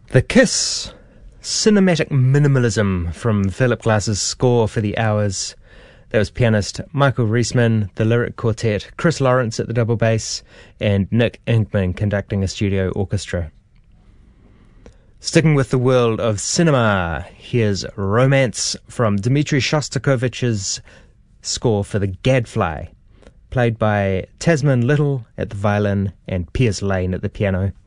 The Kiss, cinematic minimalism from Philip Glass's score for The Hours. That was pianist Michael Reisman, the lyric quartet, Chris Lawrence at the double bass, and Nick Ingman conducting a studio orchestra. Sticking with the world of cinema, here's Romance from Dmitri Shostakovich's score for The Gadfly, played by Tasman Little at the violin and Piers Lane at the piano.